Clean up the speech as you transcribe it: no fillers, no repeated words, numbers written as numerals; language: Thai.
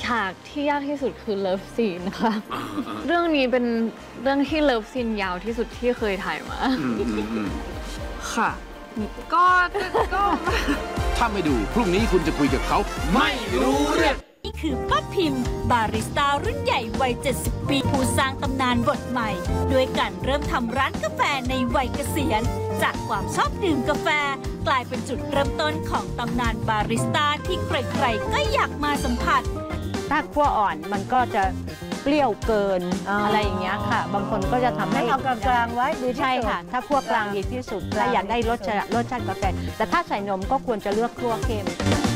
ากที่ยากที่สุดคือเลิฟซีนค่ะเรื่องนี้เป็นเรื่องที่เลิฟซีนยาวที่สุดที่เคยถ่ายมาค่ะก็ถ้าไม่ดูพรุ่งนี้คุณจะคุยกับเขาไม่รู้เรื่องนี่คือป้าพิมพ์บาริสต้ารุ่นใหญ่วัย 70 ปีผู้สร้างตำนานบทใหม่ด้วยการเริ่มทำร้านกาแฟในวัยเกษียณจากความชอบดื่มกาแฟกลายเป็นจุดเริ่มต้นของตำนานบาริสต้าที่ใครๆก็อยากมาสัมผัสถ้าขั้วอ่อนมันก็จะเปรี้ยวเกินอะไรอย่างเงี้ยค่ะบางคนก็จะทำให้เอากลางๆไว้ดีที่สุดใช่ค่ะถ้าขั้วกลางดีที่สุดถ้าอยากได้รสชาติกาแฟแต่ถ้าใส่นมก็ควรจะเลือกขั้วเข้ม